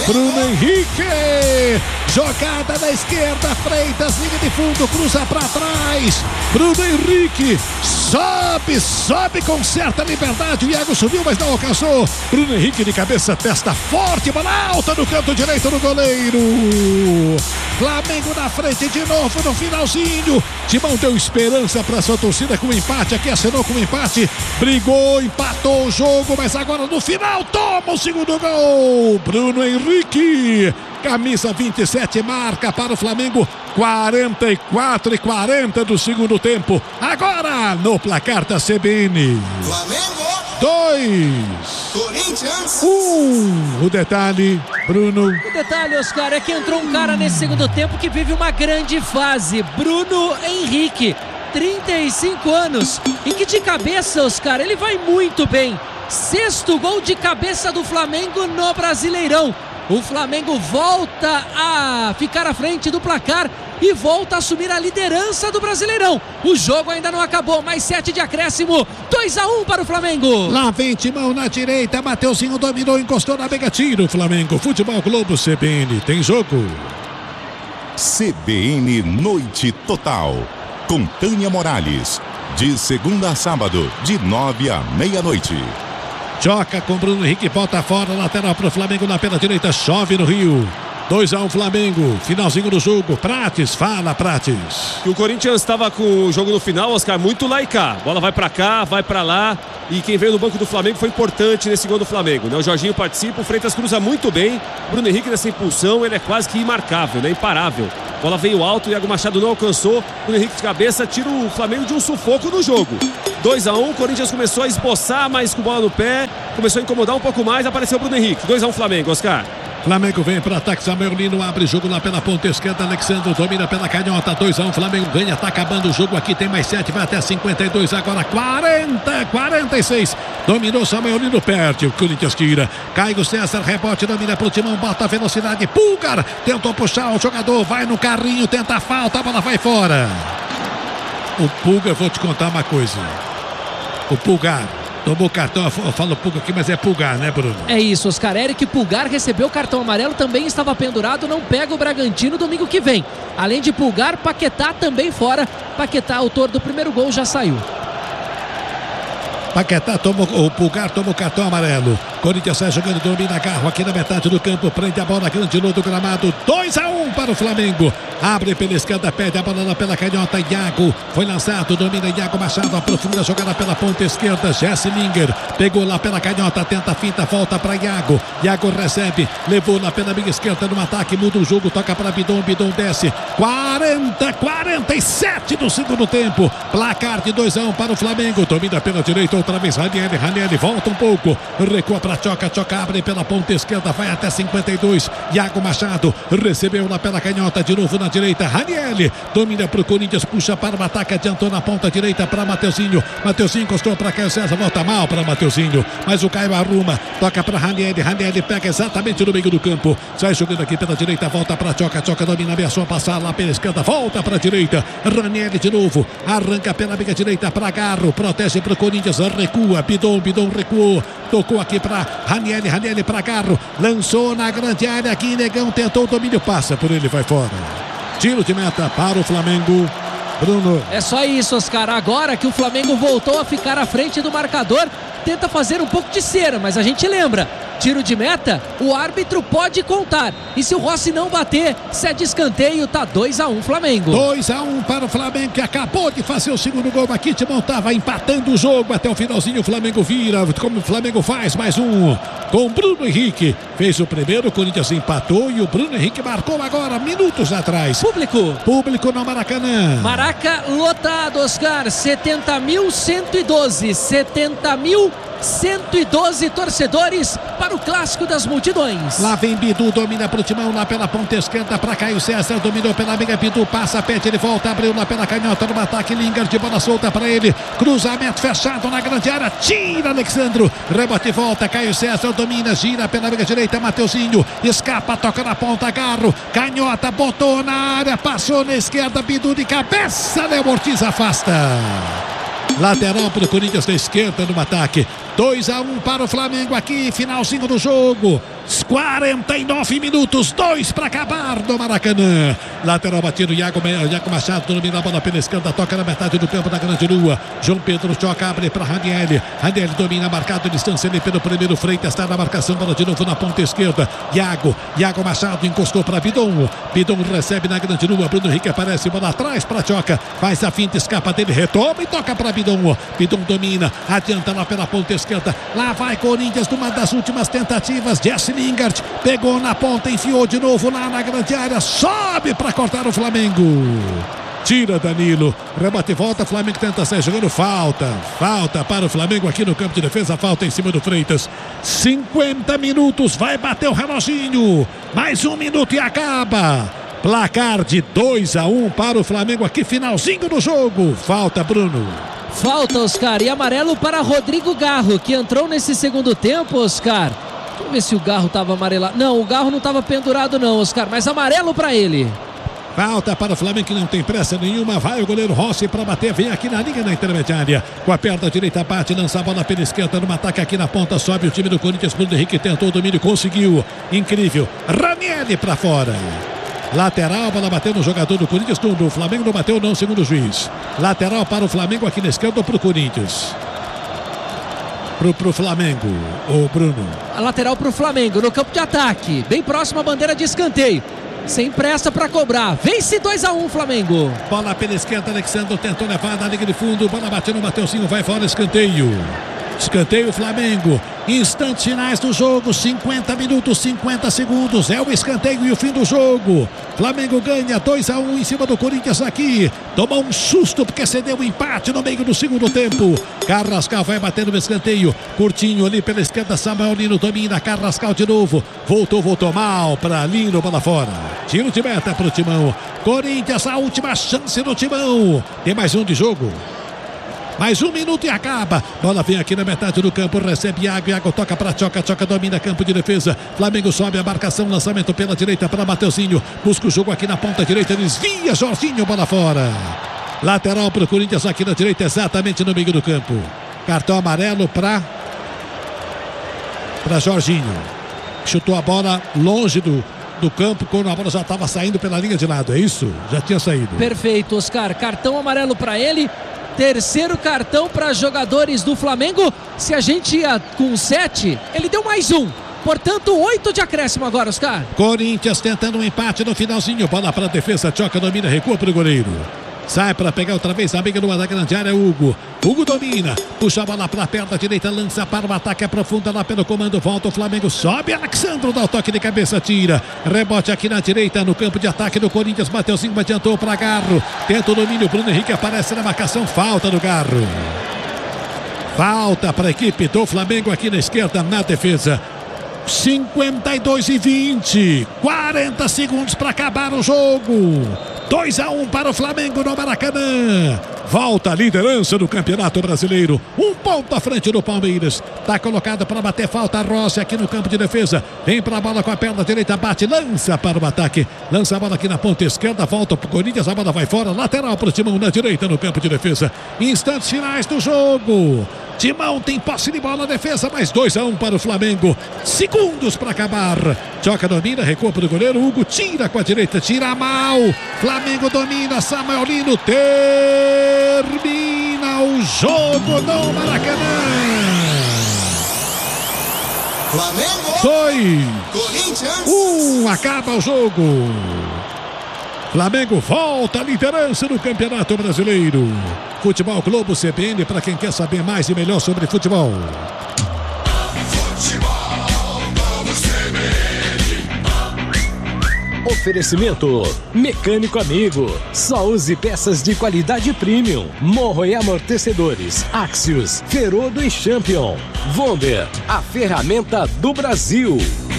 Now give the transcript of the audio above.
Bruno Henrique, jogada na esquerda, Freitas, linha de fundo, cruza pra trás, Bruno Henrique, sobe com certa liberdade, o Iago subiu, mas não alcançou, Bruno Henrique de cabeça, testa forte, bola alta no canto direito do goleiro, Flamengo na frente de novo no finalzinho, Timão deu esperança pra sua torcida com o empate, aqui assinou com o empate, brigou, empatou o jogo, mas agora no final, toma o segundo gol, Bruno Henrique, camisa 27, marca para o Flamengo, 44:40 do segundo tempo. Agora no placar da CBN. Flamengo 2, Corinthians 1. O detalhe, Bruno. O detalhe, Oscar, é que entrou um cara nesse segundo tempo que vive uma grande fase. Bruno Henrique, 35 anos. E que de cabeça, Oscar, ele vai muito bem. 6º gol de cabeça do Flamengo no Brasileirão. O Flamengo volta a ficar à frente do placar e volta a assumir a liderança do Brasileirão. O jogo ainda não acabou, mais 7 de acréscimo, 2-1 para o Flamengo. Lá vem Timão na direita, Mateuzinho dominou, encostou na mega, tiro, Flamengo. Futebol Globo CBN, tem jogo. CBN Noite Total, com Tânia Morales, de segunda a sábado, de 9 à meia-noite. Choca com Bruno Henrique, volta fora, lateral para o Flamengo na perna direita, chove no Rio. 2-1 Flamengo, finalzinho do jogo. Prates, fala Prates. E o Corinthians estava com o jogo no final, Oscar, muito lá e cá. Bola vai pra cá, vai pra lá. E quem veio no banco do Flamengo foi importante nesse gol do Flamengo, né? O Jorginho participa, o Freitas cruza muito bem. Bruno Henrique nessa impulsão, ele é quase que imarcável, né? Imparável. Bola veio alto, Iago Machado não alcançou. Bruno Henrique de cabeça tira o Flamengo de um sufoco no jogo. 2-1, o Corinthians começou a esboçar mais com bola no pé, começou a incomodar um pouco mais, apareceu o Bruno Henrique. 2-1 Flamengo, Oscar. Flamengo vem para ataque, Samuel Lino abre jogo lá pela ponta esquerda, Alexandre domina pela canhota, 2-1, Flamengo ganha, tá acabando o jogo aqui, tem mais 7, vai até 52, agora 46, dominou Samuel Lino, perde, o Corinthians tira, Caio César, rebote, domina pro Timão, bota a velocidade, Pulgar, tentou puxar o jogador, vai no carrinho, tenta a falta, a bola vai fora. O Pulgar, vou te contar uma coisa, o Pulgar tomou cartão, eu falo Pulgar aqui, mas é Pulgar, né, Bruno? É isso, Oscar. Eric Pulgar recebeu cartão amarelo, também estava pendurado, não pega o Bragantino domingo que vem. Além de Pulgar, Paquetá também fora. Paquetá, autor do primeiro gol, já saiu. Paquetá tomou, o Pulgar tomou o cartão amarelo. Corinthians sai jogando, domina Garro aqui na metade do campo, prende a bola grande no do gramado, 2-1 para o Flamengo. Abre pela esquerda, perde a bola pela canhota, Iago foi lançado, domina Iago Machado, aprofunda a jogada pela ponta esquerda, Jesse Linger pegou lá pela canhota, tenta a finta, volta para Iago, Iago recebe, levou lá pela minha esquerda no ataque, muda o jogo, toca para Bidon, Bidon desce, 47 do segundo tempo, placar de 2-1 para o Flamengo, domina pela direita, outra vez Ranieri volta um pouco, recua para Choca abre pela ponta esquerda, vai até 52, Iago Machado recebeu lá pela canhota, de novo na direita, Ranieri domina para o Corinthians, puxa para o ataque, adiantou na ponta direita para Mateuzinho encostou para Caio César, volta mal para Mateuzinho, mas o Caio arruma, toca para Ranieri pega exatamente no meio do campo, sai jogando aqui pela direita, volta para Choca domina, ameaçou passar lá pela esquerda, volta para a direita, Ranieri de novo, arranca pela meia direita para Garro, protege para o Corinthians, recua, Bidon recuou, tocou aqui para Ranieri para Garro, lançou na grande área aqui, Negão tentou o domínio, passa por ele, vai fora. Tiro de meta para o Flamengo, Bruno. É só isso, Oscar. Agora que o Flamengo voltou a ficar à frente do marcador, tenta fazer um pouco de cera, mas a gente lembra, tiro de meta, o árbitro pode contar. E se o Rossi não bater, cede escanteio, tá 2-1 Flamengo. 2-1 para o Flamengo, que acabou de fazer o segundo gol aqui. Timão estava empatando o jogo até o finalzinho. O Flamengo vira, como o Flamengo faz mais um com Bruno Henrique. Fez o primeiro, o Corinthians empatou e o Bruno Henrique marcou agora, minutos atrás. Público no Maracanã. Maraca lotado, Oscar. 70.112. 70.112 torcedores para o clássico das multidões. Lá vem Bidu, domina pro Timão, lá pela ponta esquerda para Caio César, dominou pela amiga Bidu, passa, pede, ele volta, abriu lá pela canhota no ataque, Linger de bola solta para ele, cruzamento fechado na grande área, tira Alexandro, rebote e volta, Caio César domina, gira pela amiga direita, Mateuzinho, escapa, toca na ponta, Garro, canhota, botou na área, passou na esquerda, Bidu de cabeça, Léo Ortiz afasta. Lateral para o Corinthians da esquerda no ataque. 2-1 para o Flamengo aqui, finalzinho do jogo. 49 minutos, 2 para acabar no Maracanã. Lateral batido, Iago Machado domina a bola pela esquerda, toca na metade do campo da Grande Lua. João Pedro choca, abre para Ranieri. Ranieri domina, marcado, distância ali pelo primeiro. Freitas está na marcação, bola de novo na ponta esquerda. Iago Machado encostou para Bidon. Bidon recebe na Grande Lua. Bruno Henrique aparece, bola atrás para Choca. Faz a finta, escapa dele, retoma e toca para Bidon. Bidon domina, adianta lá pela ponta esquerda. Lá vai Corinthians numa das últimas tentativas. Jesse Lingard pegou na ponta, enfiou de novo lá na grande área. Sobe para cortar o Flamengo. Tira Danilo, rebate e volta, Flamengo tenta sair jogando, falta para o Flamengo aqui no campo de defesa, falta em cima do Freitas. 50 minutos, vai bater o reloginho, mais 1 minuto e acaba. Placar de 2-1 para o Flamengo aqui, finalzinho do jogo. Falta, Bruno. Falta, Oscar, e amarelo para Rodrigo Garro, que entrou nesse segundo tempo, Oscar. Vamos ver se o Garro estava amarelado. Não, o Garro não estava pendurado não, Oscar, mas amarelo para ele. Falta para o Flamengo que não tem pressa nenhuma. Vai o goleiro Rossi para bater. Vem aqui na linha da intermediária. Com a perna direita bate, lança a bola pela esquerda. No ataque aqui na ponta. Sobe o time do Corinthians. Bruno Henrique tentou o domínio. Conseguiu. Incrível. Ranieri para fora. Lateral, bola bateu no jogador do Corinthians. Do Flamengo não bateu não, segundo o juiz. Lateral para o Flamengo aqui na esquerda ou para o Corinthians? Pro Flamengo, o Bruno. A lateral para o Flamengo no campo de ataque. Bem próximo à bandeira de escanteio. Sem pressa para cobrar. Vence 2-1 Flamengo. Bola pela esquerda, Alexandre tentou levar da linha de fundo. Bola bateu no Mateuzinho, vai fora, escanteio. Escanteio Flamengo. Instantes finais do jogo, 50 minutos, 50 segundos. É o escanteio e o fim do jogo. Flamengo ganha 2-1 em cima do Corinthians aqui. Tomou um susto porque cedeu um empate no meio do segundo tempo. Carrascal vai batendo no escanteio. Curtinho ali pela esquerda, Samuel Lino domina. Carrascal de novo. Voltou mal para Lino, bola fora. Tiro de meta para o Timão. Corinthians, a última chance do Timão. Tem mais um de jogo. Mais 1 minuto e acaba. Bola vem aqui na metade do campo. Recebe Iago toca para Choca. Choca domina campo de defesa. Flamengo sobe a marcação. Lançamento pela direita para Mateuzinho. Busca o jogo aqui na ponta direita. Desvia Jorginho. Bola fora. Lateral para o Corinthians aqui na direita. Exatamente no meio do campo. Cartão amarelo para Jorginho. Chutou a bola longe do campo quando a bola já estava saindo pela linha de lado. É isso? Já tinha saído. Perfeito, Oscar. Cartão amarelo para ele. Terceiro cartão para jogadores do Flamengo. Se a gente ia com 7, ele deu mais 1. Portanto, 8 de acréscimo agora, Oscar. Corinthians tentando um empate no finalzinho. Bola para a defesa. Choca, domina, recua para o goleiro. Sai para pegar outra vez a amiga numa da grande área, Hugo. Hugo domina, puxa a bola para a perna direita, lança para o ataque, aprofunda lá pelo comando, volta o Flamengo, sobe, Alexandre dá o toque de cabeça, tira. Rebote aqui na direita, no campo de ataque do Corinthians, Mateuzinho adiantou para Garro. Tenta o domínio, Bruno Henrique aparece na marcação, falta do Garro. Falta para a equipe do Flamengo aqui na esquerda, na defesa. 52:20, 40 segundos para acabar o jogo. 2-1 para o Flamengo no Maracanã. Volta a liderança do Campeonato Brasileiro. 1 ponto à frente do Palmeiras. Está colocado para bater falta. Rossi aqui no campo de defesa. Vem para a bola com a perna direita. Bate, lança para o ataque. Lança a bola aqui na ponta esquerda. Volta para o Corinthians. A bola vai fora. Lateral para o Timão na direita no campo de defesa. Instantes finais do jogo. Timão tem posse de bola na defesa. Mais 2-1 para o Flamengo. Segundos para acabar. Choca, domina. Recua para o goleiro. Hugo tira com a direita. Tira mal. Flamengo domina. Samuel Lino termina o jogo no Maracanã. Flamengo 2, Corinthians 1, acaba o jogo. Flamengo volta à liderança do Campeonato Brasileiro. Futebol Globo CBN para quem quer saber mais e melhor sobre futebol. Oferecimento Mecânico Amigo. Só use peças de qualidade premium. Morro e amortecedores. Axios, Ferodo e Champion. Vonder, a ferramenta do Brasil.